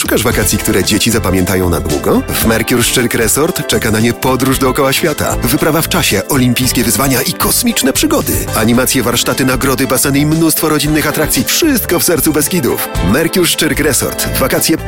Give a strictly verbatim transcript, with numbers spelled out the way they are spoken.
Szukasz wakacji, które dzieci zapamiętają na długo? W Mercure Szczyrk Resort czeka na nie podróż dookoła świata, wyprawa w czasie, olimpijskie wyzwania i kosmiczne przygody. Animacje, warsztaty, nagrody, baseny i mnóstwo rodzinnych atrakcji. Wszystko w sercu Beskidów. Mercure Szczyrk Resort. Wakacje